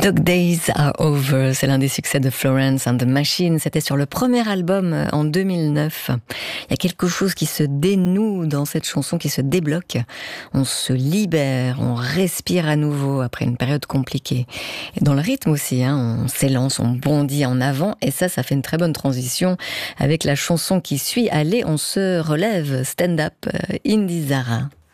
Dog Days Are Over, c'est l'un des succès de Florence and the Machine. C'était sur le premier album en 2009. Il y a quelque chose qui se dénoue dans cette chanson, qui se débloque. On se libère, on respire à nouveau après une période compliquée. Et dans le rythme aussi, on s'élance, on bondit en avant. Et ça fait une très bonne transition avec la chanson qui suit. Allez, on se relève, stand up, Indy Zara.